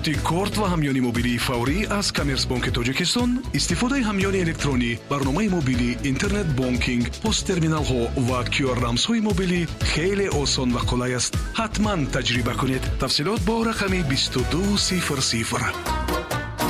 خدمات کارت و همیانی موبیلی فوری از کامرسبانک تاجیکستان، استفاده همیانی الکترونی، برنامه موبیلی، اینترنت بانکینگ، پست ترمینال ها و QR رمزهای موبیلی خیلی آسان و قلای است. حتما تجربه کنید. تفصیلات با رقم 2200.